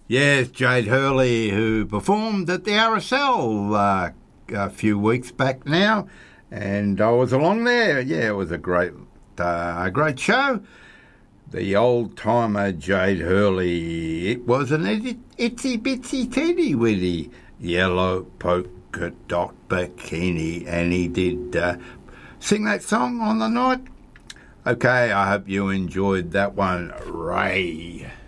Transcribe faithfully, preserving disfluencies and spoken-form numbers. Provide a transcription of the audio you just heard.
Yes, Jade Hurley, who performed at the R S L uh, a few weeks back now, and I was along there. Yeah, it was a great, uh, a great show. The old-timer Jade Hurley, it was an itsy-bitsy teeny-weeny yellow polka dot bikini, and he did uh, sing that song on the night. Okay, I hope you enjoyed that one, Ray.